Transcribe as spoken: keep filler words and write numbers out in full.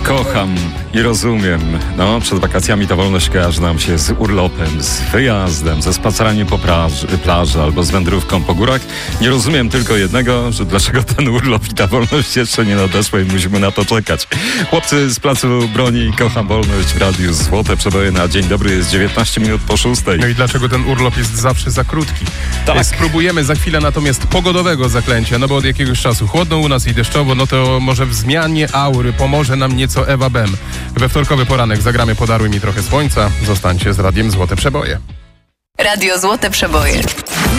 Kocham i rozumiem. No, przed wakacjami ta wolność kojarzy nam się z urlopem, z wyjazdem, ze spaceraniem po plaży, plaży albo z wędrówką po górach. Nie rozumiem tylko jednego, że dlaczego ten urlop i ta wolność jeszcze nie nadeszła i musimy na to czekać. Chłopcy z Placu Broni, Kocham Wolność w Radiu Złote Przeboje na dzień dobry jest dziewiętnaście minut po szóstej. No i dlaczego ten urlop jest zawsze za krótki? Tak. Spróbujemy za chwilę natomiast pogodowego zaklęcia, no bo od jakiegoś czasu chłodno u nas i deszczowo, no to może w zmianie aury pomoże nam nieco Ewa Bem. We wtorkowy poranek zagramy Podarły mi trochę słońca. Zostańcie z Radiem Złote Przeboje. Radio Złote Przeboje.